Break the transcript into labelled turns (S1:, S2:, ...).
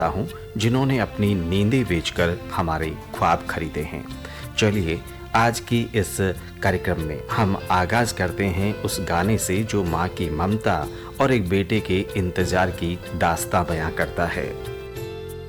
S1: हूँ जिन्होंने अपनी नींदें बेचकर हमारे ख्वाब खरीदे हैं। चलिए आज की इस कार्यक्रम में हम आगाज करते हैं उस गाने से जो माँ की ममता और एक बेटे के इंतजार की दास्तां बयां करता है।